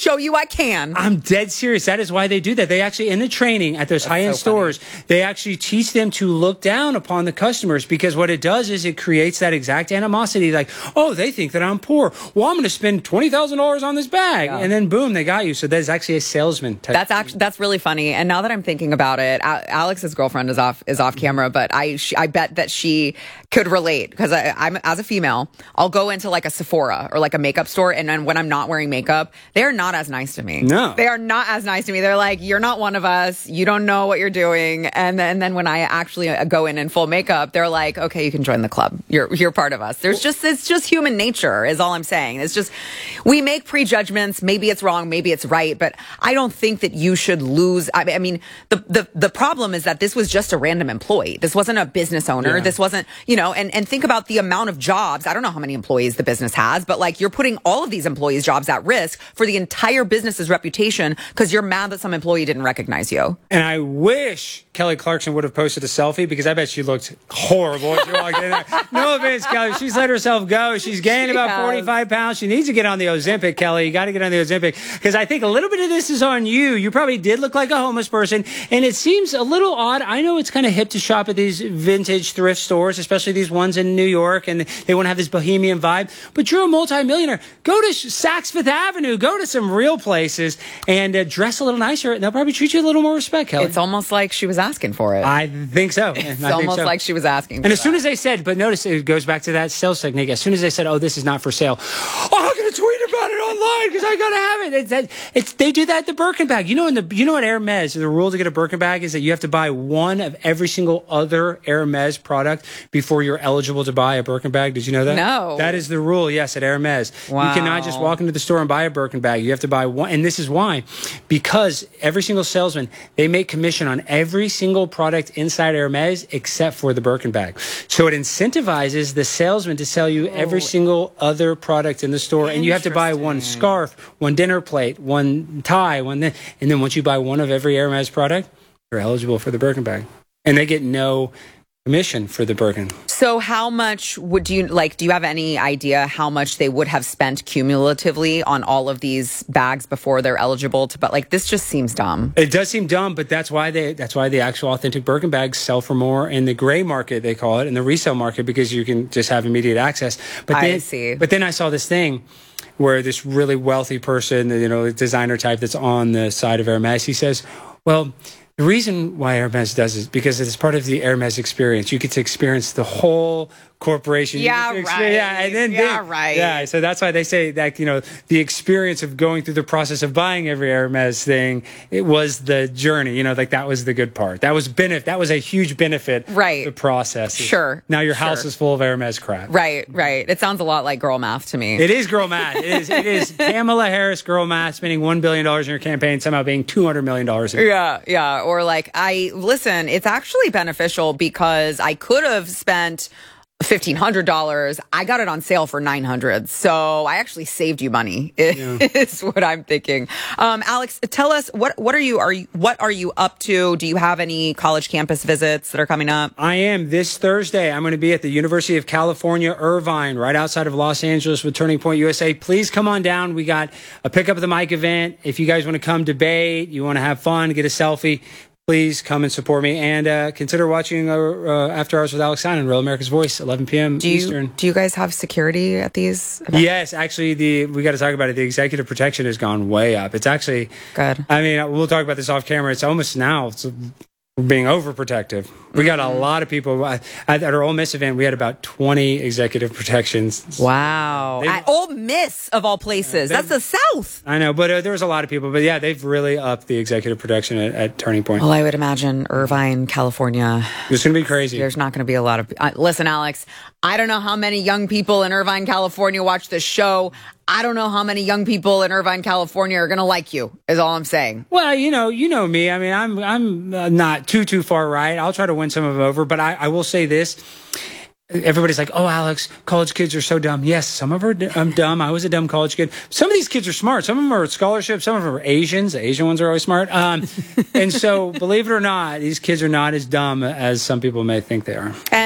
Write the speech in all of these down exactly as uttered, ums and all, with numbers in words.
show you I can. I'm dead serious. That is why they do that. They actually, in the training at those high-end so stores, they actually teach them to look down upon the customers, because what it does is it creates that exact animosity. Like, oh, they think that I'm poor. Well, I'm going to spend twenty thousand dollars on this bag. Yeah. And then boom, they got you. So that's actually a salesman type. That's actually, that's really funny. And now that I'm thinking about it, Alex's girlfriend is off, is off camera, but I, she, I bet that she could relate, because I'm, as a female, I'll go into like a Sephora or like a makeup store, and then when I'm not wearing makeup, they're not as nice to me. No. They are not as nice to me. They're like, you're not one of us. You don't know what you're doing. And then, and then when I actually go in in full makeup, they're like, okay, you can join the club. You're, you're part of us. There's just, it's just human nature is all I'm saying. It's just, we make prejudgments. Maybe it's wrong. Maybe it's right. But I don't think that you should lose. I, I mean, the, the, the problem is that this was just a random employee. This wasn't a business owner. Yeah. This wasn't, you know, and, and think about the amount of jobs. I don't know how many employees the business has, but like you're putting all of these employees' jobs at risk for the entire business's reputation because you're mad that some employee didn't recognize you. And I wish Kelly Clarkson would have posted a selfie, because I bet she looked horrible as she walked in there. No offense, Kelly. She's let herself go. She's gained she about has. forty-five pounds. She needs to get on the Ozempic, Kelly. You got to get on the Ozempic, because I think a little bit of this is on you. You probably did look like a homeless person, and it seems a little odd. I know it's kind of hip to shop at these vintage thrift stores, especially these ones in New York, and they want to have this bohemian vibe, but you're a multimillionaire. Go to Saks Fifth Avenue. Go to some real places and uh, dress a little nicer, and they'll probably treat you with a little more respect, Kelly. It's almost like she was asking for it. I think so. It's I almost so. like she was asking for And as that. soon as they said, but notice it goes back to that sales technique. As soon as they said, oh, this is not for sale, oh, I'm going to tweet about it online because I got to have it. It's, that, it's, they do that at the Birkin bag. You know, in the, you know at Hermes, the rule to get a Birkin bag is that you have to buy one of every single other Hermes product before you're eligible to buy a Birkin bag. Did you know that? No. That is the rule, yes, at Hermes. Wow. You cannot just walk into the store and buy a Birkin bag. You have to buy one. And this is why. Because every single salesman, they make commission on every single product inside Hermes except for the Birkin bag. So it incentivizes the salesman to sell you every single other product in the store. And you have to buy one scarf, one dinner plate, one tie, one th- and then once you buy one of every Hermes product, you're eligible for the Birkin bag. And they get no commission for the Birkin. So how much would you like, do you have any idea how much they would have spent cumulatively on all of these bags before they're eligible to, but like, this just seems dumb. It does seem dumb, but that's why they, that's why the actual authentic Birkin bags sell for more in the gray market, they call it, in the resale market, because you can just have immediate access. But then, I see. But then I saw this thing where this really wealthy person, you know, designer type that's on the side of Hermes, he says, well, the reason why Hermes does is because it's part of the Hermes experience. You get to experience the whole corporation. Yeah, right. Yeah, and then yeah, they, right. Yeah, so that's why they say that, you know, the experience of going through the process of buying every Hermes thing, it was the journey. You know, like that was the good part. That was benefit. That was a huge benefit. Right. The process. Sure. Now your sure. house is full of Hermes crap. Right, right. It sounds a lot like girl math to me. It is girl math. It is. It is Kamala Harris girl math, spending one billion dollars in your campaign, somehow being two hundred million dollars. Yeah, yeah. Or like, I listen, it's actually beneficial because I could have spent fifteen hundred dollars. I got it on sale for nine hundred dollars. So I actually saved you money, yeah. is what I'm thinking. Um, Alex, tell us, what, what are you, are you, what are you up to? Do you have any college campus visits that are coming up? I am. This Thursday, I'm going to be at the University of California, Irvine, right outside of Los Angeles with Turning Point U S A. Please come on down. We got a Pick Up the Mic event. If you guys want to come debate, you want to have fun, get a selfie, please come and support me, and uh, consider watching uh, uh, After Hours with Alex Stein on Real America's Voice, eleven p.m. Do you, Eastern. Do you guys have security at these events? Yes, actually, the we got to talk about it. The executive protection has gone way up. It's actually good. I mean, we'll talk about this off camera. It's almost now it's being overprotective. We got a lot of people at, at our Ole Miss event. We had about twenty executive protections. Wow, They've, at Ole Miss of all places. That's the South. I know, but uh, there was a lot of people. But yeah, they've really upped the executive protection at, at Turning Point. Well, I would imagine Irvine, California. It's going to be crazy. There's not going to be a lot of. Uh, listen, Alex, I don't know how many young people in Irvine, California watch this show. I don't know how many young people in Irvine, California are going to like you, is all I'm saying. Well, you know, you know me. I mean, I'm I'm uh, not too, too far right. I'll try to win some of them over. But I, I will say this. Everybody's like, oh, Alex, college kids are so dumb. Yes, some of them are I'm dumb. I was a dumb college kid. Some of these kids are smart. Some of them are scholarships. Some of them are Asians. The Asian ones are always smart. Um, and so, believe it or not, these kids are not as dumb as some people may think they are. And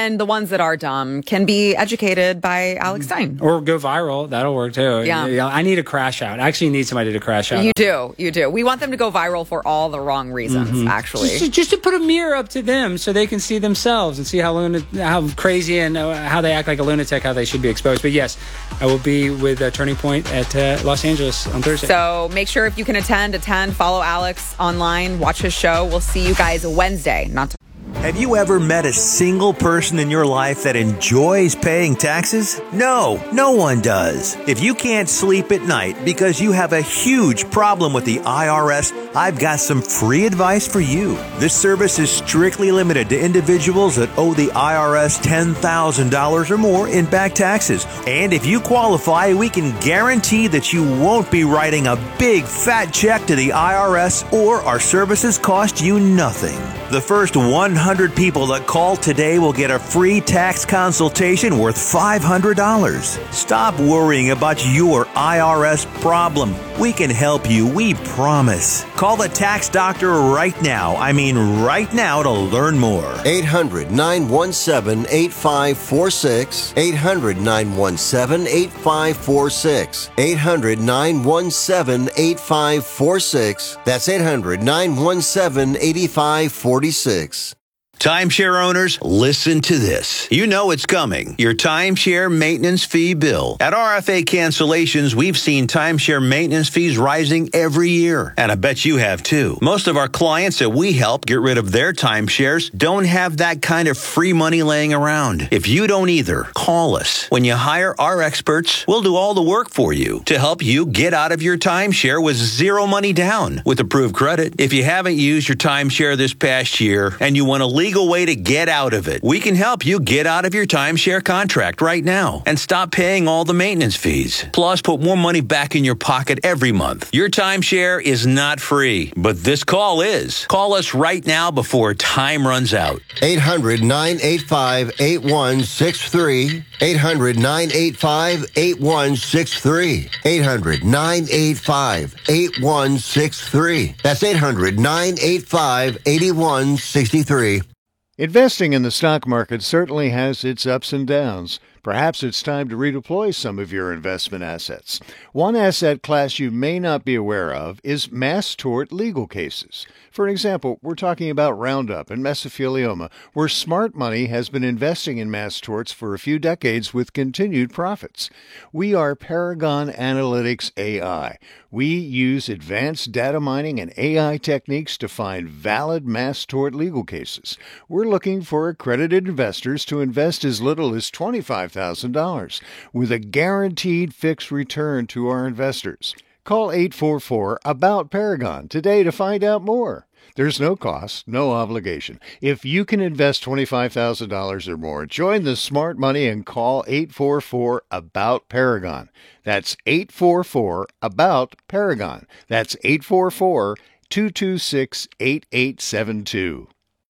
then the ones that are dumb can be educated by Alex Stein. Or go viral. That'll work too. Yeah. I need a crash out. I actually need somebody to crash out. You do. You do. We want them to go viral for all the wrong reasons, mm-hmm. actually. Just, just to put a mirror up to them so they can see themselves and see how luna- how crazy and uh, how they act like a lunatic, how they should be exposed. But yes, I will be with uh, Turning Point at uh, Los Angeles on Thursday. So make sure if you can attend, attend, follow Alex online, watch his show. We'll see you guys Wednesday. Not to- Have you ever met a single person in your life that enjoys paying taxes? No, no one does. If you can't sleep at night because you have a huge problem with the I R S, I've got some free advice for you. This service is strictly limited to individuals that owe the I R S ten thousand dollars or more in back taxes. And if you qualify, we can guarantee that you won't be writing a big fat check to the I R S, or our services cost you nothing. The first one hundred people that call today will get a free tax consultation worth five hundred dollars. Stop worrying about your I R S problem. We can help you, we promise. Call the tax doctor right now. I mean right now to learn more. eight hundred, nine one seven, eight five four six. eight hundred, nine one seven, eight five four six. eight hundred, nine one seven, eight five four six. That's eight hundred, nine one seven, eight five four six. Timeshare owners, listen to this. You know it's coming. Your timeshare maintenance fee bill. At R F A Cancellations, we've seen timeshare maintenance fees rising every year. And I bet you have too. Most of our clients that we help get rid of their timeshares don't have that kind of free money laying around. If you don't either, call us. When you hire our experts, we'll do all the work for you to help you get out of your timeshare with zero money down with approved credit. If you haven't used your timeshare this past year and you want to legal way to get out of it, we can help you get out of your timeshare contract right now and stop paying all the maintenance fees. Plus, put more money back in your pocket every month. Your timeshare is not free, but this call is. Call us right now before time runs out. eight hundred, nine eight five, eight one six three. eight hundred, nine eight five, eight one six three. eight hundred, nine eight five, eight one six three. That's eight hundred, nine eight five, eight one six three. Investing in the stock market certainly has its ups and downs. Perhaps it's time to redeploy some of your investment assets. One asset class you may not be aware of is mass tort legal cases. For example, we're talking about Roundup and mesothelioma, where smart money has been investing in mass torts for a few decades with continued profits. We are Paragon Analytics A I. We use advanced data mining and A I techniques to find valid mass tort legal cases. We're looking for accredited investors to invest as little as twenty-five thousand dollars with a guaranteed fixed return to our investors. Call eight four four, A B O U T, Paragon today to find out more. There's no cost, no obligation. If you can invest twenty-five thousand dollars or more, join the smart money and call eight four four, A B O U T, Paragon. That's eight four four, A B O U T, Paragon. That's eight four four, two two six, eight eight seven two.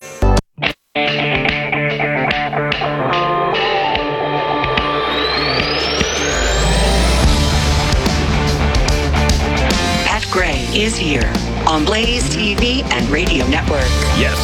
Pat Gray is here on Blaze T V and Radio Network. Yes.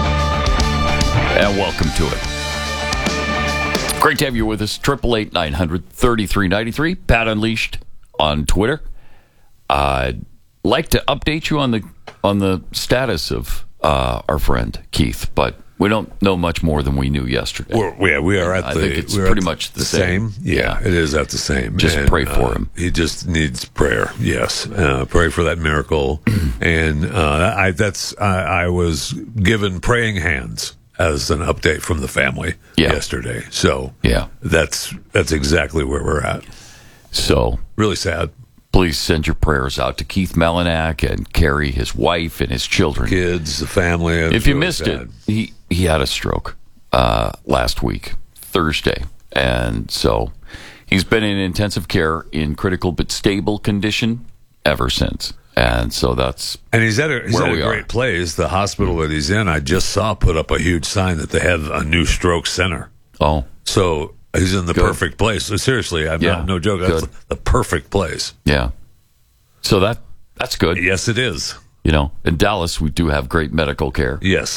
And welcome to it. Great to have you with us. eight eight eight, nine hundred, thirty-three ninety-three. Pat Unleashed on Twitter. I'd like to update you on the on the status of uh, our friend Keith, but we don't know much more than we knew yesterday. We're, yeah, we are at I the. think it's we're pretty at much the, the same. same. Yeah, yeah, it is at the same. Just and, pray for uh, him. He just needs prayer. Yes, uh, pray for that miracle. and uh, I that's I, I was given praying hands as an update from the family yeah. yesterday. So yeah, that's that's exactly where we're at. So really sad. Please send your prayers out to Keith Melinak and Carrie, his wife, and his children. Kids, the family. If you really missed sad. it, he, he had a stroke uh, last week, Thursday. And so he's been in intensive care in critical but stable condition ever since. And so that's And he's at a, he's where at a we great are. place. The hospital that he's in, I just saw put up a huge sign that they have a new stroke center. Oh. So he's in the Good. perfect place. Seriously, I'm Yeah. not, no joke. That's Good. the perfect place. Yeah. So that that's good. Yes, it is. You know, in Dallas, we do have great medical care. Yes.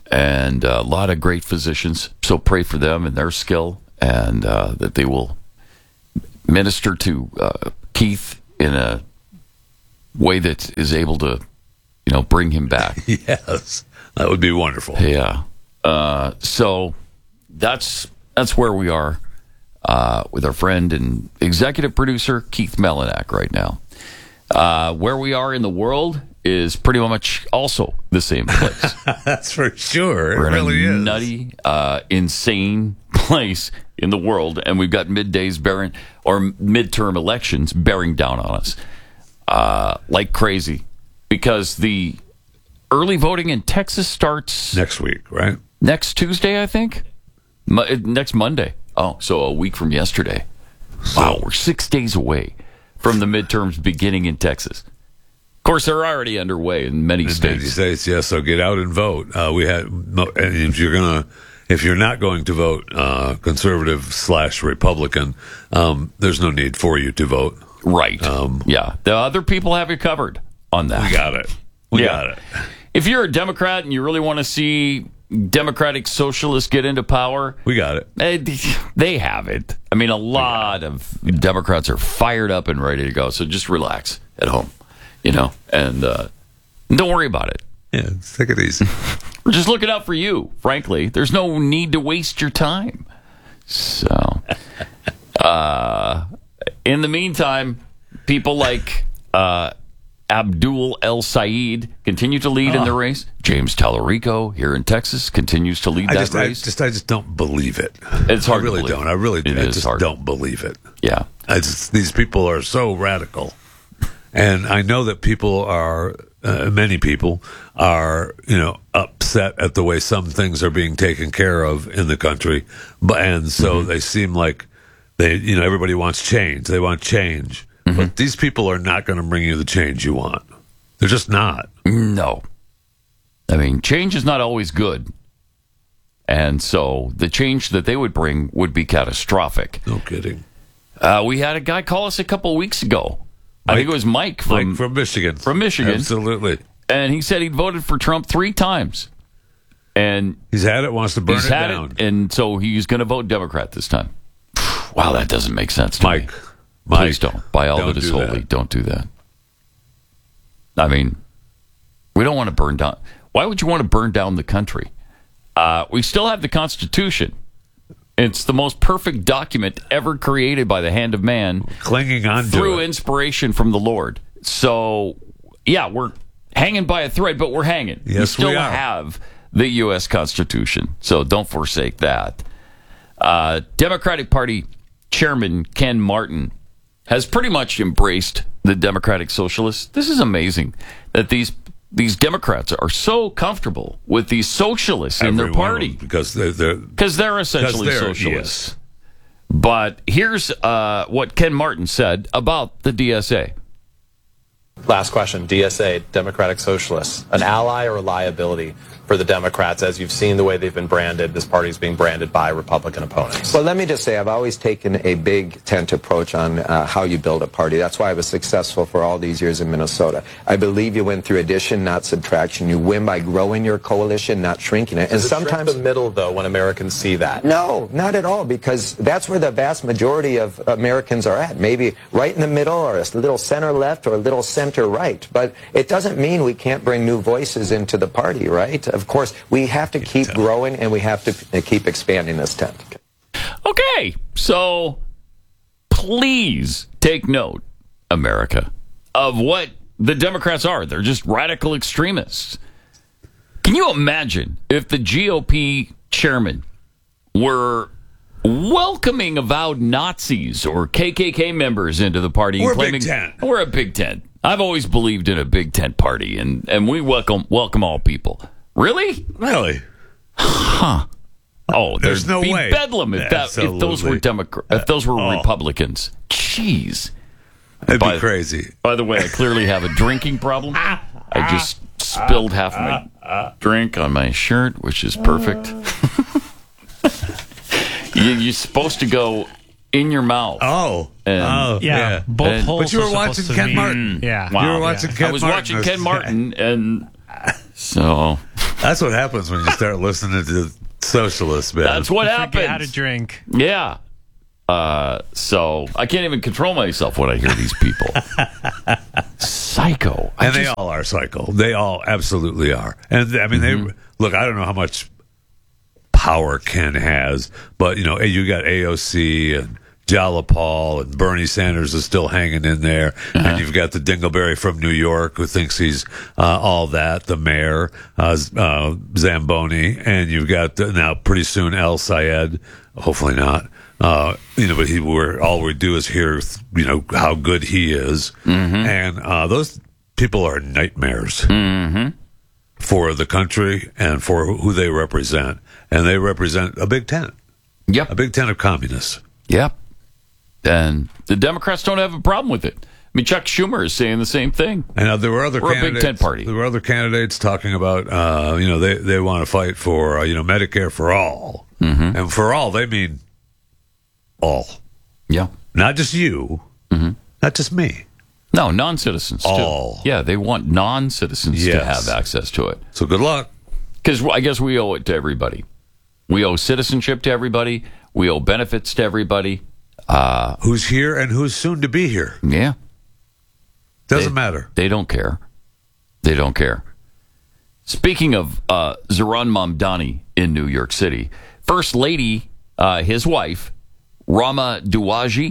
and a lot of great physicians. So pray for them and their skill, and uh, that they will minister to uh, Keith in a way that is able to, you know, bring him back. Yes, that would be wonderful. Yeah. Uh, so that's that's where we are uh, with our friend and executive producer Keith Melanak right now. Uh, where we are in the world is pretty much also the same place. That's for sure. It We're in really a is. nutty, uh, insane place in the world, and we've got middays bearing or midterm elections bearing down on us uh, like crazy, because the early voting in Texas starts next week, right? Next Tuesday, I think. Mo- next Monday. Oh, so a week from yesterday. Wow, we're six days away from the midterms beginning in Texas. Of course, they're already underway in many in states. many states, yes. So get out and vote. Uh, we had, and if you're gonna, if you're not going to vote uh, conservative slash Republican, um, there's no need for you to vote. Right. Um, yeah. The other people have you covered on that. We got it. We Yeah. got it. If you're a Democrat and you really want to see Democratic socialists get into power, We got it. eh, they have it. I mean, a lot of Democrats are fired up and ready to go. So just relax at home, you know, and uh, don't worry about it. Yeah, take it easy. We're just looking out for you, frankly. There's no need to waste your time. So, uh, in the meantime, people like uh, Abdul El Sayed continue to lead Oh. in the race. James Tallarico here in Texas continues to lead I that just, I race. just, I just don't believe it. It's hard I really to believe. don't. I really, It I is just hard. don't believe it. Yeah. I just, these people are so radical, and I know that people are, uh, many people are, you know, upset at the way some things are being taken care of in the country, but and so Mm-hmm. they seem like they, you know, everybody wants change. They want change, Mm-hmm. but these people are not going to bring you the change you want. They're just not. No. I mean, change is not always good. And so the change that they would bring would be catastrophic. No kidding. Uh, we had a guy call us a couple of weeks ago. I Mike- think it was Mike from, Mike from Michigan. from Michigan. Absolutely. And he said he'd voted for Trump three times. And He's had it, wants to burn he's it had down. it, and so he's going to vote Democrat this time. Wow, that doesn't make sense to Mike, me. Mike, Please don't. By all don't that is do holy, that. don't do that. I mean, we don't want to burn down. Why would you want to burn down the country? Uh, we still have the Constitution. It's the most perfect document ever created by the hand of man, Clinging on to through it. inspiration from the Lord. So, yeah, we're hanging by a thread, but we're hanging. we Yes, still we are. have the U S Constitution, so don't forsake that. Uh, Democratic Party Chairman Ken Martin has pretty much embraced the Democratic Socialists. This is amazing that these these Democrats are so comfortable with these socialists in Every their one of party them, because they're, they're because they're essentially they're- socialists. yes. But here's uh, what Ken Martin said about the D S A. Last question. D S A, Democratic Socialists, an ally or a liability for the Democrats, as you've seen the way they've been branded? This party is being branded by Republican opponents. Well, let me just say, I've always taken a big tent approach on uh, how you build a party. That's why I was successful for all these years in Minnesota. I believe you win through addition, not subtraction. You win by growing your coalition, not shrinking it. And Does it shrink sometimes the middle, though, when Americans see that? No, not at all, because that's where the vast majority of Americans are at. Maybe right in the middle, or a little center left, or a little center right. But it doesn't mean we can't bring new voices into the party, right? Of course, we have to keep growing, and we have to keep expanding this tent. Okay, so please take note, America, of what the Democrats are. They're just radical extremists. Can you imagine if the G O P chairman were welcoming avowed Nazis or K K K members into the party? We're and a claiming, Big Tent. We're a Big Tent. I've always believed in a Big Tent party, and, and we welcome welcome all people. Really? Really? Huh. Oh, There's there'd no be way. bedlam if, that, if those were Absolutely. Democrats, if those were Oh. Republicans. Jeez. That'd By- be crazy. By the way, I clearly have a drinking problem. I just spilled half my drink on my shirt, which is perfect. you, you're supposed to go in your mouth. Oh. And- oh. Yeah, Yeah. both And- holes But you were are supposed watching to Ken be- Martin. Yeah. Wow. You were watching Yeah. Ken I was Martin. watching Ken Martin, and so That's what happens when you start listening to socialists, man. That's what Forget happens. how to drink. Yeah. Uh, so I can't even control myself when I hear these people. Psycho. I and just, they all are psycho. They all absolutely are. And I mean, Mm-hmm. they look. I don't know how much power Ken has, but you know, you got A O C and Jalopal and Bernie Sanders is still hanging in there, Uh-huh. and you've got the Dingleberry from New York who thinks he's uh, all that. The mayor, uh, uh, Zamboni, and you've got uh, now pretty soon El Sayed. Hopefully not. Uh, you know, but he, we're, all we do is hear, you know, how good he is. Mm-hmm. And uh, those people are nightmares Mm-hmm. for the country and for who they represent. And they represent a big tent. Yep. A big tent of communists. Yep. And the Democrats don't have a problem with it. I mean, Chuck Schumer is saying the same thing. And uh, there were other We're a candidates. big tent party. There were other candidates talking about, uh, you know, they, they want to fight for, uh, you know, Medicare for all. Mm-hmm. And for all, they mean all. Yeah. Not just you. Mm-hmm. Not just me. No, non-citizens, too. All. Yeah, they want non-citizens to Yes. have access to it. So good luck. Because I guess we owe it to everybody. We owe citizenship to everybody. We owe benefits to everybody. Uh, Who's here and who's soon to be here. yeah. Doesn't They- matter. They don't care. They don't care. Speaking of uh, Zohran Mamdani in New York City, First Lady, uh, his wife, Rama Douaji,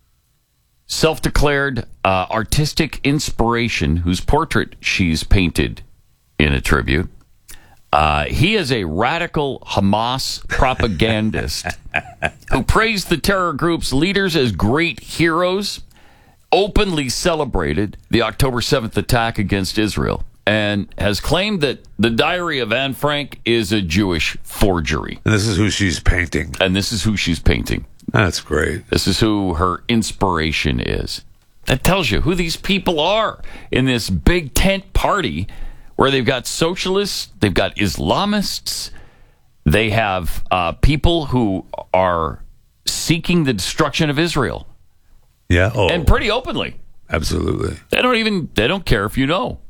self-declared uh, artistic inspiration, whose portrait she's painted in a tribute. Uh, he is a radical Hamas propagandist who praised the terror group's leaders as great heroes, openly celebrated the October seventh attack against Israel, and has claimed that the Diary of Anne Frank is a Jewish forgery. And this is who she's painting. And this is who she's painting. That's great. This is who her inspiration is. That tells you who these people are in this big tent party where they've got socialists, they've got Islamists, they have uh, people who are seeking the destruction of Israel. Yeah. Oh, And pretty openly. absolutely. They don't even, they don't care if you know.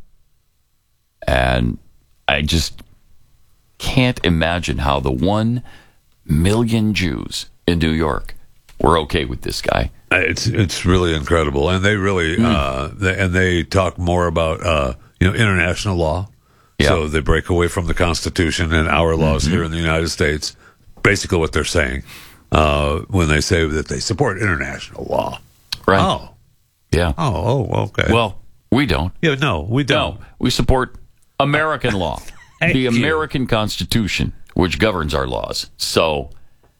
And I just can't imagine how the one million Jews in New York were okay with this guy. It's it's really incredible, and they really Mm. uh, they, and they talk more about uh, you know international law. Yeah. So they break away from the Constitution and our laws Mm-hmm. here in the United States. Basically, what they're saying uh, when they say that they support international law. Right. Oh, Yeah. oh, oh, okay. Well, we don't. yeah, no, we don't. No, we support American law, Thank the you. American Constitution, which governs our laws. So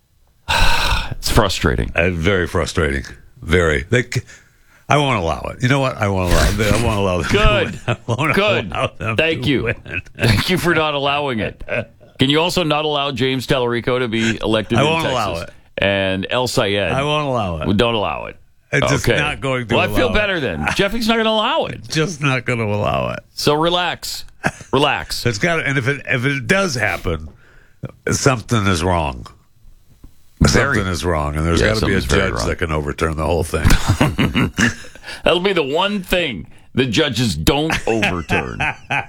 it's frustrating. Uh, very frustrating. Very. They. c- I won't allow it. You know what? I won't allow. I won't allow them. Good. To win. I won't Good. allow them Thank to you. win. Thank you for not allowing it. Can you also not allow James Tallarico to be elected I in won't Texas? allow it. And El Sayed. I won't allow it. Well, don't allow it. It's just Okay. not going to Well, I feel allow it. better then. Jeffy's not going to allow it. Just not going to allow it. So relax. Relax. It's got, and if it if it does happen, something is wrong. Very. Something is wrong, and there's Yeah, got to be a something's very judge wrong. that can overturn the whole thing. That'll be the one thing the judges don't overturn.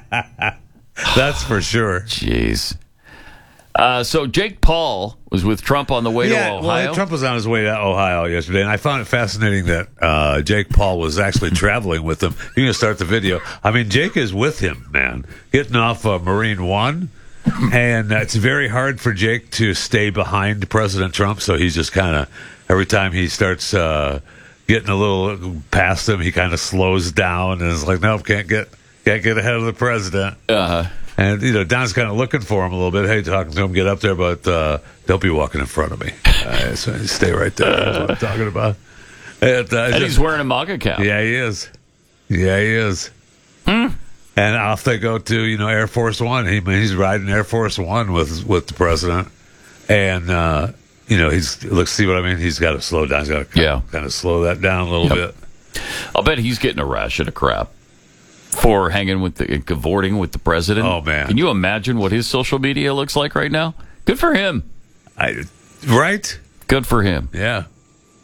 That's for sure. Jeez. Uh, so Jake Paul was with Trump on the way yeah, to Ohio. well, Trump was on his way to Ohio yesterday, and I found it fascinating that uh, Jake Paul was actually traveling with him. You're going to start the video. I mean, Jake is with him, man, getting off uh, Marine One, and uh, it's very hard for Jake to stay behind President Trump, so he's just kind of, every time he starts uh, getting a little past him, he kind of slows down and is like, nope, can't get, can't get ahead of the president. Uh-huh. And, you know, Don's kind of looking for him a little bit. Hey, talking to him, get up there, but uh, don't be walking in front of me. Uh, so stay right there. That's what I'm talking about. And, uh, And just- he's wearing a MAGA cap. yeah, he is. Yeah, he is. Hmm. And off they go to, you know, Air Force One. He, he's riding Air Force One with with the president. And, uh, you know, he's, look, see what I mean? He's got to slow down. He's got to Yeah. kind of slow that down a little Yep. bit. I'll bet he's getting a rash of crap for hanging with the cavorting with the president. Oh, man. Can you imagine what his social media looks like right now? Good for him. I, right? Good for him. Yeah.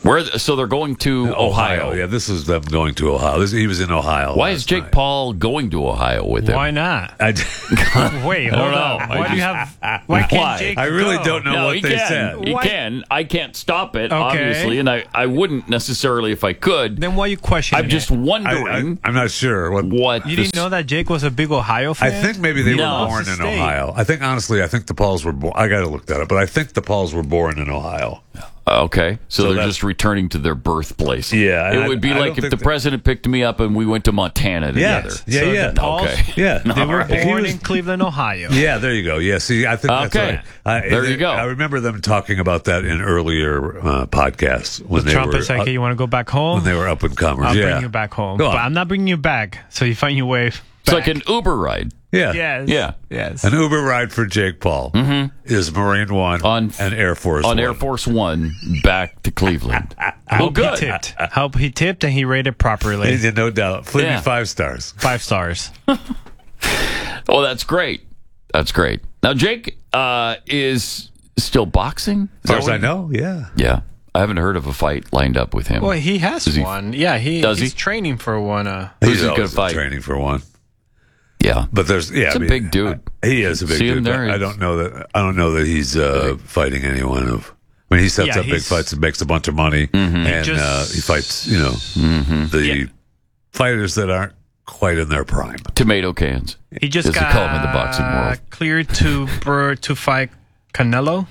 Where? So they're going to Ohio. Ohio. Yeah, this is them going to Ohio. This, he was in Ohio. Why is last Jake night. Paul going to Ohio with him? Why not? I, Wait, I don't hold know. on. I Why do you just- have? Why can't Why? Jake I really go? don't know No, what he they can. said. He Why- can. I can't stop it, Okay. obviously, and I, I wouldn't necessarily if I could. Then why are you questioning I'm just it? I, wondering I, I'm not sure what. what You the didn't know that Jake was a big Ohio I fan? think maybe they No. were born What's in the state? Ohio. I think honestly, I think the Pauls were born. I got to look that up, but I think the Pauls were born in Ohio. Okay, so, So they're that- just returning to their birthplace. Yeah, it I- would be I like don't if think the that- president picked me up and we went to Montana together. Yes. Yeah, So yeah. the Pauls, Okay. Yeah, They were All right. He born was- in Cleveland, Ohio. Yeah, there you go. Yeah, see, I think that's Okay. right. I, There they- you go. I remember them talking about that in earlier uh, podcasts when they Trump were is like, up, hey, you want to go back home? when they were up and comers. I'll yeah, bring you back home. Go on. But I'm not bringing you back, so you find your way back. It's like an Uber ride. Yeah, Yes. Yeah. Yes. An Uber ride for Jake Paul is Marine One On- and Air Force On One. Air Force One back to Cleveland. I well, hope he good. tipped. I hope he tipped and he rated properly. Yeah, no doubt. Fleet Yeah. me five stars. Five stars. Oh, that's great. That's great. Now, Jake uh, is still boxing? Is As that far as what I he- know, yeah. Yeah. I haven't heard of a fight lined up with him. Well, he has Does he- one. Yeah, he, Does he's he? training for one. Uh, Who's He's he gonna always fight? training for one. Yeah. But there's yeah, He's I a mean, big dude. uh, he is a big See him dude. but there? I don't know that. I don't know that he's uh, fighting anyone of. I mean, he sets Yeah, up big he's- fights and makes a bunch of money, and just- uh, he fights. You know, the Yeah. fighters that aren't quite in their prime. Tomato cans. he just as they got call him in the boxing world. cleared to bur- to fight Canelo.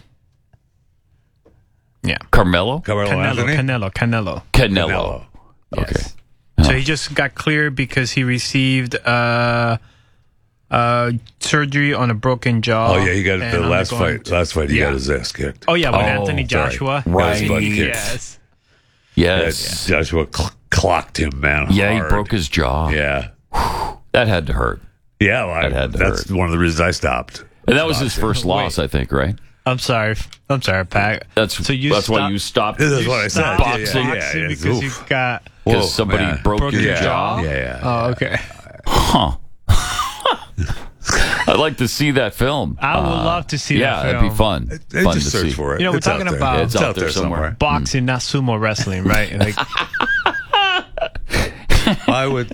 Yeah, Carmelo? Carmelo Canelo, Anthony. Canelo, Canelo. Canelo. Canelo. Okay. Yes. So he just got cleared because he received uh, uh, surgery on a broken jaw. Oh yeah, he got and the last undergoing- fight. Last fight, he Yeah. got his ass kicked. Oh yeah, with Oh, Anthony sorry. Joshua. Got his butt Right. kicked. Yes. Yes. Yeah, Joshua cl- clocked him, man. Yeah, he hard. broke his jaw. Yeah, That had to hurt. yeah. Well, I, That had to that's hurt. one of the reasons I stopped. And that was his first loss, I think, right? I'm sorry. I'm sorry, Pat. That's so you that's why stopped- you stopped. That's what I said. stopped Yeah, yeah, boxing. yeah, boxing yeah. because you Oof. got Because Whoa, somebody man. broke, Broke your your yeah, jaw. jaw? Yeah, yeah. Oh, okay. Huh. I'd like to see that film. I would Uh, love to see yeah, that that'd be film. fun. Hey, fun just to search see. for it. You know, we're It's out talking there. about- It's out there somewhere. Boxing, not sumo wrestling, right? Like, I would.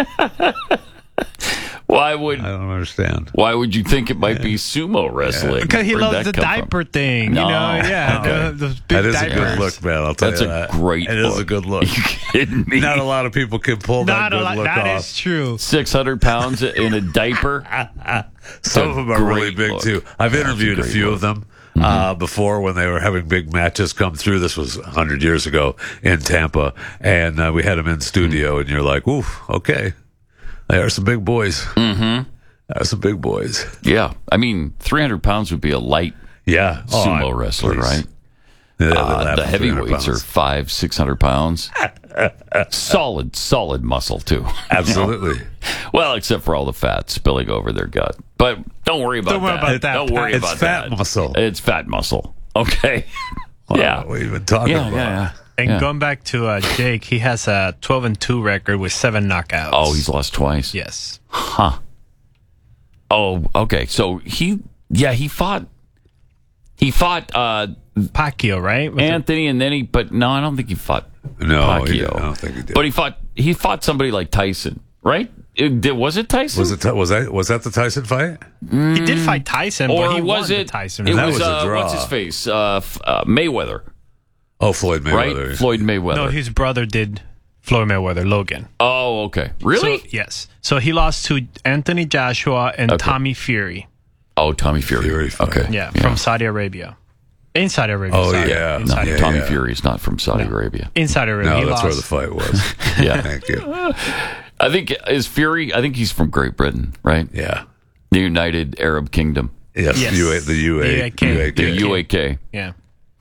Why would I don't understand. Why would you think it might be sumo wrestling? because he Where'd loves that the come from? diaper thing. No. You know, yeah, Okay. the, those big That is diapers. a good look, man. I'll tell That's you a that. great It is look. a good look. You kidding me? Not a lot of people can pull that Not a good lot. look That off. is true. Six hundred pounds in a diaper. Some of them are really great big look. too. I've That's a interviewed a great few look. of them uh, before when they were having big matches come through. This was a hundred years ago in Tampa, and uh, we had them in studio. And you're like, "Ooh, okay, they are some big boys. Mm-hmm. They are some big boys." Yeah, I mean, three hundred pounds would be a light Yeah, Oh, sumo I- wrestler, please. right? Yeah, they Uh, laugh the at three hundred heavyweights are pounds. five, six hundred pounds. solid, solid muscle too. Absolutely. Well, except for all the fat spilling over their gut. But don't worry about Don't worry that. about that, Don't worry It's about fat that. muscle. It's fat muscle. Okay. Wow, yeah. what are you even talking Yeah, about? yeah, yeah. And Yeah. going back to uh, Jake, he has a twelve and two record with seven knockouts. Oh, he's lost twice. yes. Huh. Oh, okay. So he, yeah, he fought. He fought uh, Pacquiao, right? With Anthony, and then he. But no, I don't think he fought No, Pacquiao. he didn't. I don't think he did. But he fought. He fought somebody like Tyson, right? It, did, was it Tyson? was it was that was that the Tyson fight? the, he did fight Tyson, or but he was won it? the Tyson. It That was, was a uh, draw. what's his face? Uh, f- uh, Mayweather, Oh, Floyd right? Mayweather. Floyd Mayweather. no, his brother did Floyd Mayweather, Logan. oh, okay. Really? So, yes. So he lost to Anthony Joshua and Okay. Tommy Fury. oh, Tommy Fury. Fury fight. okay. Yeah, from Saudi Arabia. In Saudi Arabia. Oh, sorry. yeah. In No, Saudi, Yeah, Tommy yeah. Fury is not from Saudi Arabia. in Saudi Arabia. No, he that's lost. where the fight was. Yeah. Thank you. I think is Fury. I think he's from Great Britain, right? Yeah. The United Arab Kingdom, Yes. Yes. U A, the U A, The U A K. the U A K. Yeah.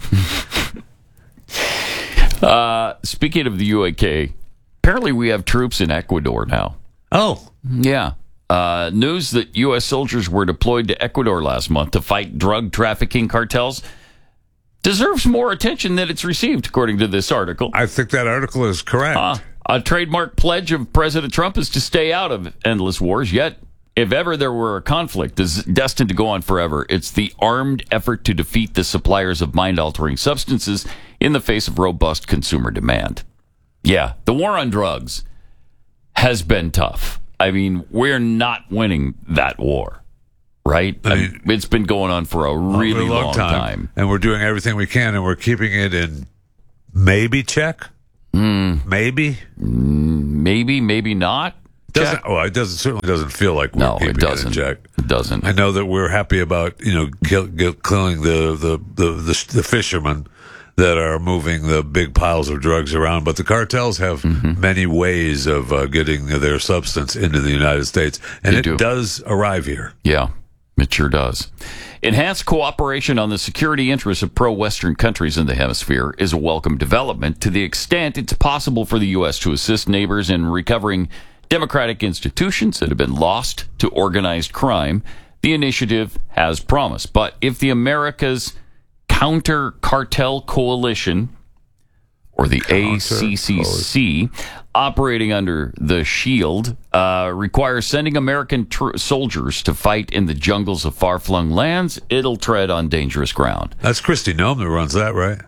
Uh, speaking of the U A K, apparently we have troops in Ecuador now. Oh, Yeah. Uh, news that U S soldiers were deployed to Ecuador last month to fight drug trafficking cartels deserves more attention than it's received, according to this article. I think that article is correct. Uh, a trademark pledge of President Trump is to stay out of endless wars, yet if ever there were a conflict is destined to go on forever, it's the armed effort to defeat the suppliers of mind-altering substances in the face of robust consumer demand. Yeah, the war on drugs has been tough. I mean, we're not winning that war, right? I mean, it's been going on for a really a long, long time, time. And we're doing everything we can, and we're keeping it in maybe check. Mm. Maybe, maybe, maybe not. Doesn't well? It doesn't certainly doesn't feel like we're No, keeping it doesn't. in check. It doesn't. I know that we're happy about you know kill, kill, killing the the, the the the fishermen that are moving the big piles of drugs around, but the cartels have Mm-hmm. many ways of uh, getting their substance into the United States, and They it do. does arrive here. Yeah, it sure does. Enhanced cooperation on the security interests of pro-Western countries in the hemisphere is a welcome development to the extent it's possible for the U S to assist neighbors in recovering democratic institutions that have been lost to organized crime. The initiative has promise. But if the America's Counter Cartel Coalition, or the A C C C, operating under the SHIELD, uh, requires sending American tr- soldiers to fight in the jungles of far-flung lands, it'll tread on dangerous ground. That's Christy Nome that runs that, right?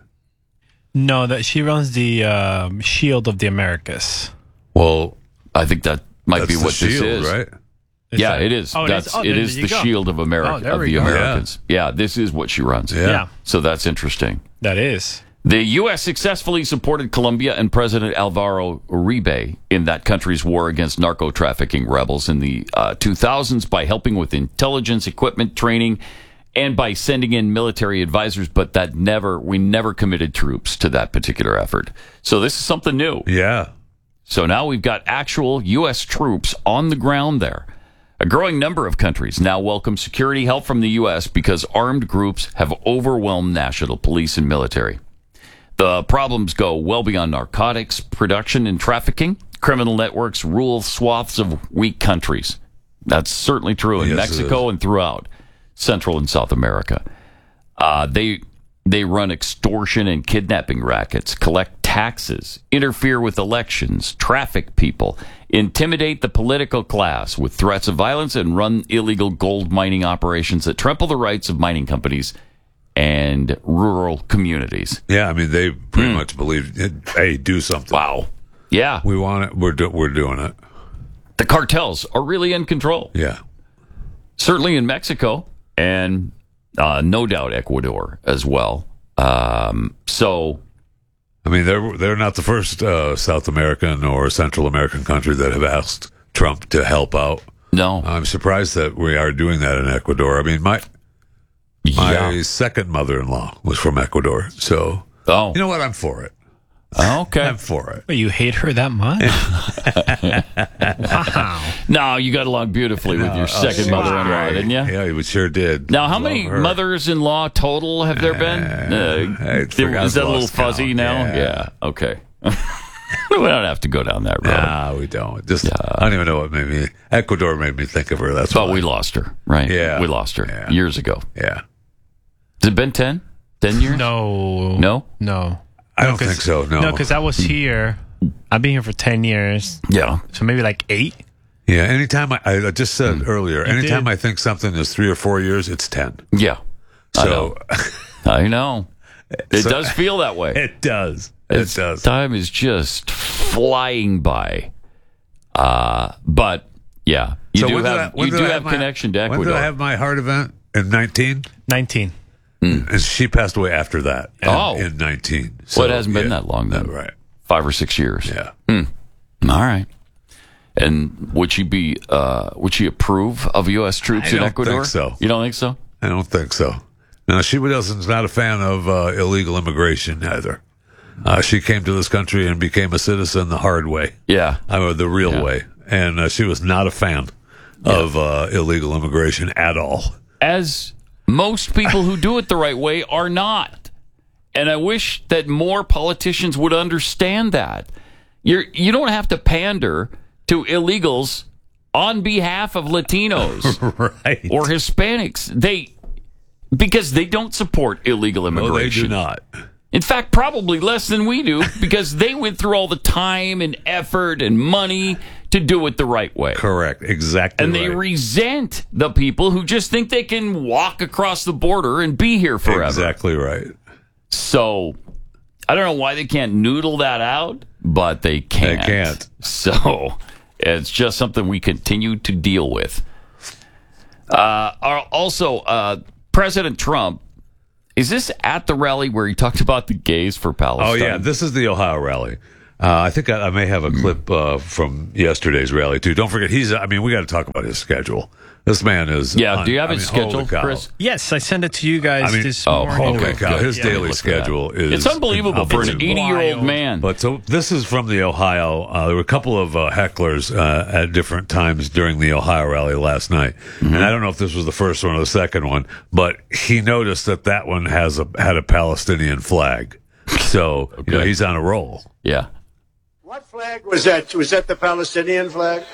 No, that she runs the um, Shield of the Americas. Well, I think that might that's be the what this shield, is. right? Is yeah, that- it is. Oh, it That's is? Oh, it then is there you the go. shield of America Oh, there of we the go. Americans. Yeah. this is what she runs. Yeah. Yeah. So that's interesting. That is. The U S successfully supported Colombia and President Alvaro Uribe in that country's war against narco-trafficking rebels in the uh, two thousands by helping with intelligence, equipment, training, and by sending in military advisors, but that never we never committed troops to that particular effort. So this is something new. Yeah. So now we've got actual U S troops on the ground there. A growing number of countries now welcome security help from the U S because armed groups have overwhelmed national police and military. The problems go well beyond narcotics production and trafficking. Criminal networks rule swaths of weak countries. That's certainly true in Yes, it Mexico and throughout Central and South America. Uh, they they run extortion and kidnapping rackets, collect taxes, interfere with elections, traffic people, intimidate the political class with threats of violence, and run illegal gold mining operations that trample the rights of mining companies and rural communities. Yeah, I mean, they pretty much believe, hey, do something. Wow. Yeah. We want it. We're, do- we're doing it. The cartels are really in control. Yeah. Certainly in Mexico and uh, no doubt Ecuador as well. Um, so, I mean, they're they're not the first uh, South American or Central American country that have asked Trump to help out. no. I'm surprised that we are doing that in Ecuador. I mean, my my Yeah. second mother-in-law was from Ecuador, so Oh. you know what? I'm for it. Okay. I'm for it. Wait, you hate her that much? Wow. No, you got along beautifully with your second Oh, mother-in-law, great. didn't you? Yeah, we sure did. Now, how Love many her. mothers-in-law total have there been? Uh, I Uh, forgot- is that a little lost fuzzy count. now? Yeah. Okay. We don't have to go down that road. Nah, we don't. Just I don't even know what made me. Ecuador made me think of her. That's But why. we lost her, right? Yeah. We lost her Yeah. years ago. Yeah, Has it been ten? ten years? No. No? No. I No, don't 'cause- think so. No, No, because I was here. I've been here for ten years. Yeah. So maybe like eight. Yeah, anytime I, I just said earlier, You anytime did. I think something is three or four years, it's ten. Yeah. I So I know. It So- does feel that way. it does. It It's- does. Time is just flying by. Uh, but yeah, you So do when did have I- when you did do I have my- connection to When Ecuador. did I have my heart event? In nineteen, nineteen. and she passed away after that. in- Oh. in nineteen. Well, it hasn't been yeah. that long then. No, right? Five or six years. Yeah. All right. And would she be? Uh, would she approve of U S troops I in don't Ecuador? think so. You don't think so? I don't think so. No, she wasn't not a fan of uh, illegal immigration either. Uh, she came to this country and became a citizen the hard way. Yeah. I mean, the real Yeah. way. And uh, she was not a fan of uh, illegal immigration at all. As most people who do it the right way are not. And I wish that more politicians would understand that. You're, you don't have to pander to illegals on behalf of Latinos Right. or Hispanics. They because they don't support illegal No, they immigration. do not. In fact, probably less than we do because they went through all the time and effort and money to do it the right way. Correct. Exactly And they right. resent the people who just think they can walk across the border and be here forever. Exactly right. So I don't know why they can't noodle that out, but they can't. They can't. So it's just something we continue to deal with. Uh, also, uh, President Trump, is this at the rally where he talked about the gays for Palestine? Oh, yeah. This is the Ohio rally. Uh, I think I, I may have a clip uh, from yesterday's rally, too. Don't forget, he's, I mean, we got to talk about his schedule. This man is. Yeah, un- do you have I his mean, schedule, Chris? Yes, I sent it to you guys I mean, this oh, morning. Holy cow, his Yeah. daily schedule is. It's unbelievable for an unbelievable. eighty-year-old man. But so this is from the Ohio. Uh, there were a couple of uh, hecklers uh, at different times during the Ohio rally last night, Mm-hmm. and I don't know if this was the first one or the second one, but he noticed that that one has a had a Palestinian flag, so you know Okay. he's on a roll. Yeah. What flag was that? Was that the Palestinian flag?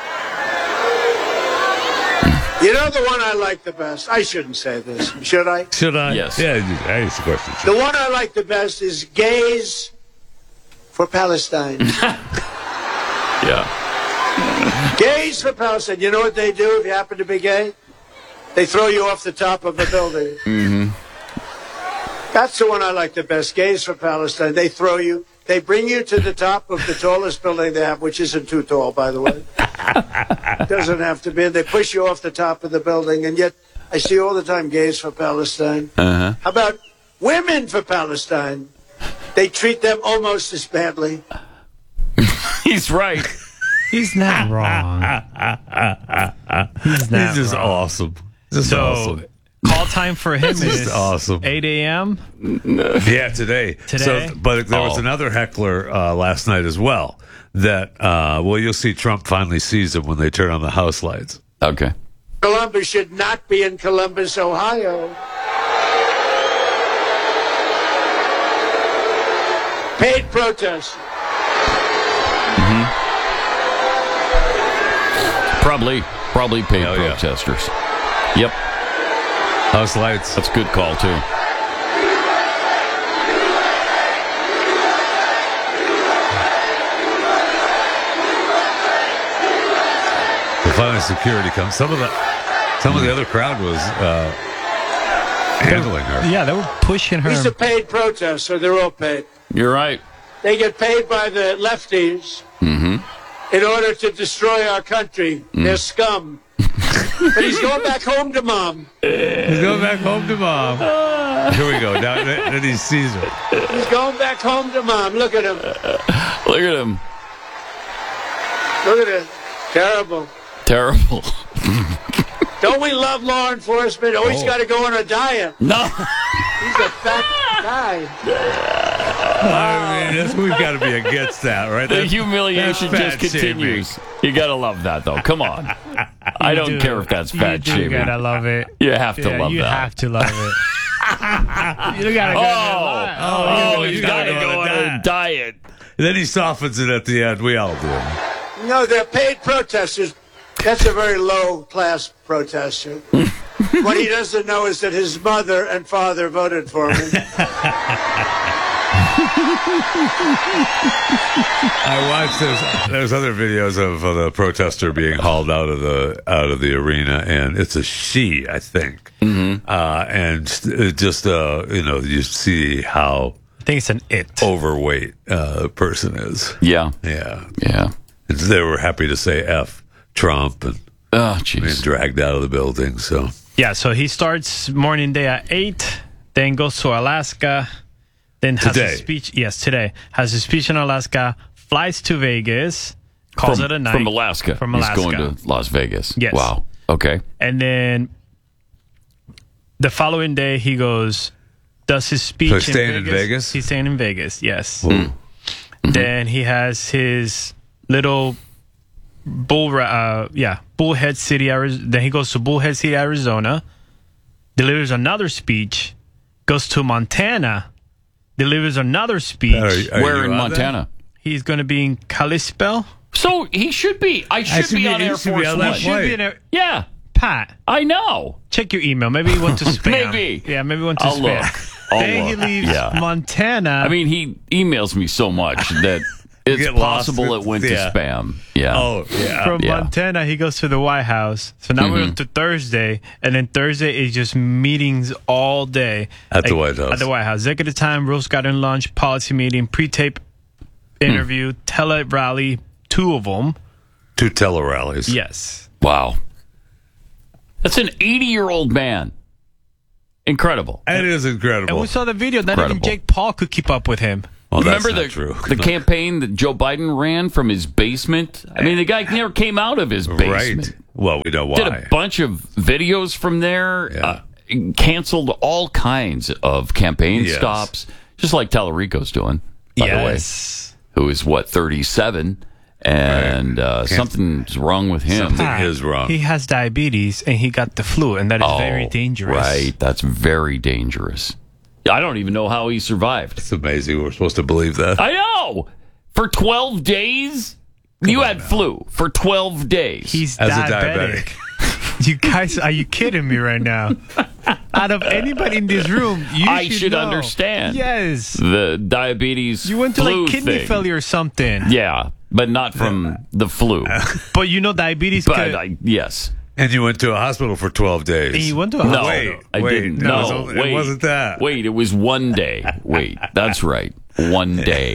You know the one I like the best? I shouldn't say this. Should I? Should I? Yes. Yeah, I asked the question. The one I like the best is Gays for Palestine. Yeah. Gays for Palestine. You know what they do if you happen to be gay? They throw you off the top of a building. Mm-hmm. That's the one I like the best. Gays for Palestine. They throw you. They bring you to the top of the tallest building they have, which isn't too tall, by the way. Doesn't have to be. They push you off the top of the building, and yet I see all the time gays for Palestine. Uh-huh. How about women for Palestine? They treat them almost as badly. He's right. He's not wrong. He's not He's just wrong. awesome. Just So, awesome. call time for him This is is awesome. eight a.m. Yeah, today. Today? So, but there was Oh. another heckler uh, last night as well. That uh, well, you'll see Trump finally sees them when they turn on the house lights. Okay. Columbus should not be in Columbus, Ohio. Paid protest. Probably, probably paid Hell yeah. protesters. Yep. House lights. That's a good call, too. The finally security comes. Some of the some of the other crowd was uh, handling her. Yeah, they were pushing her. These are paid protests, so they're all paid. You're right. They get paid by the lefties Mm-hmm. in order to destroy our country. They're scum. But he's going back home to mom. He's going back home to mom. Here we go. Now then he sees her. He's going back home to mom. Look at him. Look at him. Look at it. Terrible. Terrible. Don't we love law enforcement? Oh, he's Oh. got to go on a diet. No. He's a fat guy. I mean, that's, we've got to be against that, right? The That's- humiliation that's just fat shaming. continues. You gotta love that, though. Come on. I don't do. care if that's fat You do shaming. gotta love it. You have to Yeah, love you that. have to love it. You gotta go. Oh, oh, oh, you you gotta gotta go go on on a a diet. And then he softens it at the end. We all do. No, they're paid protesters. That's a very low-class protester. What he doesn't know is that his mother and father voted for him. I watched there's there's other videos of uh, the protester being hauled out of the out of the arena, and it's a she, I think. Mm-hmm. Uh, and it just uh, you know, you see how I think it's an it. overweight uh, the person is. Yeah. Yeah, Yeah. and they were happy to say F Trump and Oh, being jeez. dragged out of the building. So Yeah, so he starts morning day at eight, then goes to Alaska, then has Today. a speech. Yes, today has a speech in Alaska, flies to Vegas, calls From, it a night from Alaska. From He's Alaska. going to Las Vegas. Yes. Wow. Okay. And then the following day he goes, does his speech. So he's in staying in Vegas. Vegas? He's staying in Vegas. Yes. Mm. Then he has his little bull, uh, yeah, Bullhead City, Arizona. Then he goes to Bullhead City, Arizona, delivers another speech, goes to Montana, delivers another speech. Are- are Where you in on Montana? He's going to be in Kalispell. So he should be. I should, should be, be- on he Air should be Force on One. that Should flight. be in a, Yeah. Pat, I know. check your email. Maybe he went to spam. Maybe. Yeah, maybe he went to I'll spam. look. I'll then look. he leaves Yeah. Montana. I mean, he emails me so much that It's get lost possible with- it went yeah. to spam. Yeah. Oh, yeah. From Yeah. Montana, he goes to the White House. So now we're Mhm. up to Thursday, and then Thursday is just meetings all day At the White House. At the White House, executive time, Rose Garden lunch, policy meeting, pre-tape interview, tele rally, two of them. Two tele rallies. Yes. Wow. That's an eighty-year-old man. Incredible. It is incredible. And we saw the video. Not Incredible. even Jake Paul could keep up with him. Well, that's Remember not the, true. the campaign that Joe Biden ran from his basement? I mean, the guy never came out of his basement. Right. Well, we know why. Did a bunch of videos from there. Yeah. Uh, canceled all kinds of campaign Yes. stops, just like Tallarico's doing, by the way. Yes. Who is, what, thirty-seven? And uh, something's wrong with him. Something is wrong. He has diabetes, and he got the flu, and that is Oh, very dangerous. Right. That's very dangerous. I don't even know how he survived. It's amazing. We're supposed to believe that. I know. For twelve days? you had flu for twelve days. He's As a diabetic. You guys, are you kidding me right now? Out of anybody in this room, you I should, should know. understand. Yes. The diabetes You went to flu like kidney thing. failure or something. Yeah, but not from the flu. But you know diabetes But could... I, yes. And you went to a hospital for twelve days. And you went to a No, hospital. I wait, didn't. no, No, it was only- it wait. wasn't that. Wait, it was one day. Wait, that's right. One day.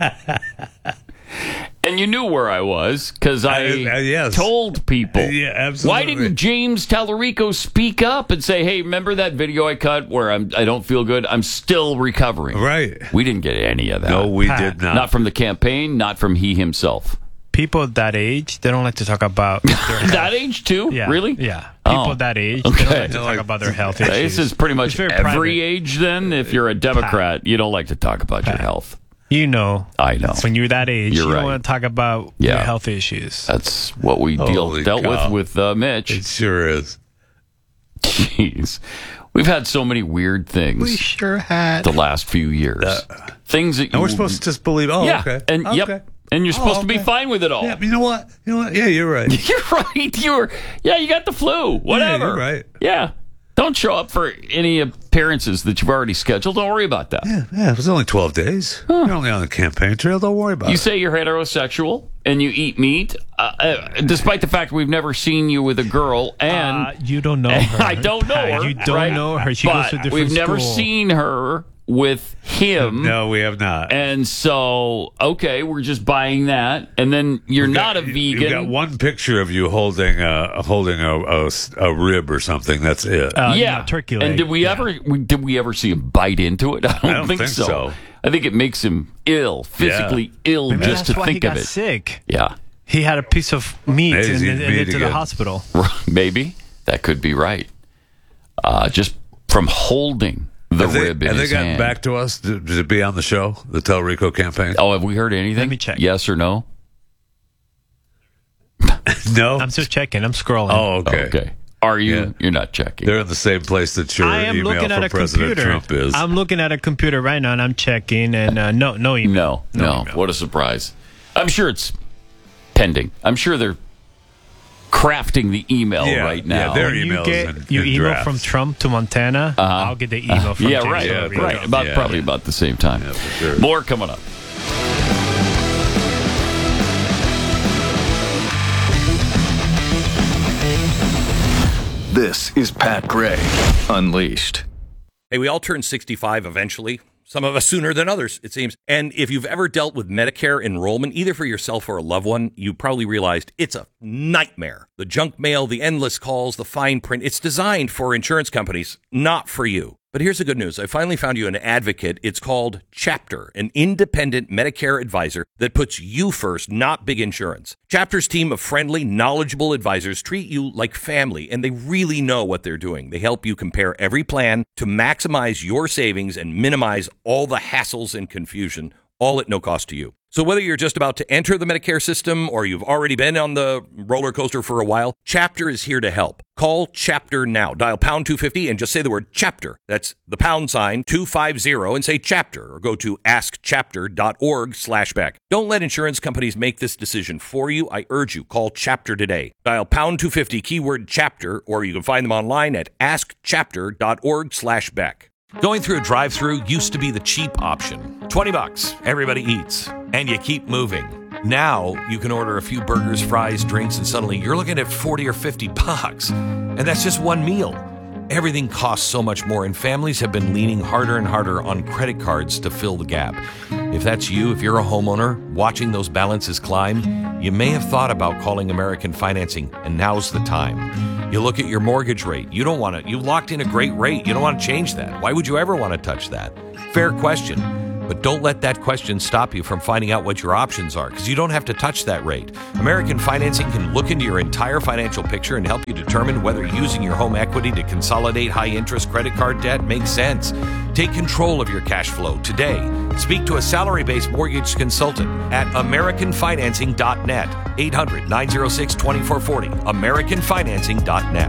And you knew where I was because I Uh, uh, yes. told people. Yeah, absolutely. Why didn't James Tallarico speak up and say, "Hey, remember that video I cut where I'm I don't feel good? I'm still recovering." Right. We didn't get any of that. No, we Pat. did not. Not from the campaign, not from he himself. People that age, they don't like to talk about their health. That age too? Yeah, Really? Yeah. People Oh. that age, Okay. they don't like to They're talk like- about their health issues. This is pretty much It's very every private. age. Then, if you're a Democrat, you don't like to talk about your health. You know. I know. When you're that age, You're you right. don't want to talk about Yeah. your health issues. That's what we deal, Holy dealt cow. with with uh, Mitch. It sure is. Jeez, we've had so many weird things We sure had. the last few years. things that you And we're supposed to just believe, oh, yeah, okay. and okay. yep, and you're Oh, supposed to be okay. fine with it all. Yeah, you know what? You know what? Yeah, you're right. You're right. You're yeah. You got the flu. Whatever. you're right. Yeah. Don't show up for any appearances that you've already scheduled. Don't worry about that. Yeah, yeah, it was only twelve days. You're only on the campaign trail. Don't worry about You it. say you're heterosexual and you eat meat, uh, uh, despite the fact we've never seen you with a girl, and Uh, you don't know her. I don't know her. You don't right? know her. She but goes to a different we've never school. seen her with him. No, we have not. And so, okay, we're just buying that, and then you're We've not got- a you- vegan. You've got one picture of you holding a holding a, a, a rib or something. That's it. Uh, yeah, no, turkey leg. And did we Yeah. ever we, did we ever see him bite into it? I don't, don't think so. I think it makes him ill, physically ill, Maybe just that's to why think he of got it. sick. Yeah, He had a piece of meat Maybe and he's then eating and meat into the again. hospital. maybe that could be right. Uh, just from holding the have they, rib in have they his gotten hand. back to us to, to be on the show, the Tellerico campaign? Oh, have we heard anything? Let me check. Yes or no? No. I'm still checking. I'm scrolling. Oh, okay. Okay. Are you? Yeah. You're not checking. They're in the same place that your I am email looking from at a President computer. Trump is. I'm looking at a computer right now, and I'm checking, and uh, no, no email. No, no. email. What a surprise. I'm sure it's pending. I'm sure they're crafting the email Yeah, right yeah, now. they're When you emails get and- your and email drafts. from Trump to Montana, I'll get the email from yeah, James right. Tellerico. right. About Yeah. probably about the same time. Yeah, for sure. More coming up. This is Pat Gray Unleashed. Hey, we all turn sixty-five eventually. Some of us sooner than others, it seems. And if you've ever dealt with Medicare enrollment, either for yourself or a loved one, you probably realized it's a nightmare. The junk mail, the endless calls, the fine print. It's designed for insurance companies, not for you. But here's the good news. I finally found you an advocate. It's called Chapter, an independent Medicare advisor that puts you first, not big insurance. Chapter's team of friendly, knowledgeable advisors treat you like family, and they really know what they're doing. They help you compare every plan to maximize your savings and minimize all the hassles and confusion, all at no cost to you. So whether you're just about to enter the Medicare system or you've already been on the roller coaster for a while, Chapter is here to help. Call Chapter now. Dial pound two fifty and just say the word Chapter. That's the pound sign two fifty and say Chapter, or go to askchapter.org slash back. Don't let insurance companies make this decision for you. I urge you, call Chapter today. Dial pound two fifty, keyword Chapter, or you can find them online at askchapter.org slash back. Going through a drive-thru used to be the cheap option. twenty bucks, everybody eats, and you keep moving. Now you can order a few burgers, fries, drinks, and suddenly you're looking at forty or fifty bucks. And that's just one meal. Everything costs so much more, and families have been leaning harder and harder on credit cards to fill the gap. If that's you, if you're a homeowner watching those balances climb, you may have thought about calling American Financing, and now's the time. You look at your mortgage rate. You don't want to, you locked in a great rate. You don't want to change that. Why would you ever want to touch that? Fair question. But don't let that question stop you from finding out what your options are, because you don't have to touch that rate. American Financing can look into your entire financial picture and help you determine whether using your home equity to consolidate high-interest credit card debt makes sense. Take control of your cash flow today. Speak to a salary-based mortgage consultant at american financing dot net. eight hundred, nine oh six, two four four oh. american financing dot net.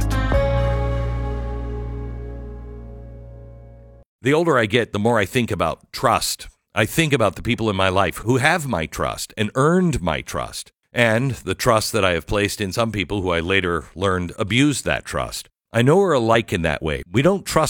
The older I get, the more I think about trust. I think about the people in my life who have my trust and earned my trust, and the trust that I have placed in some people who I later learned abused that trust. I know we're alike in that way. We don't trust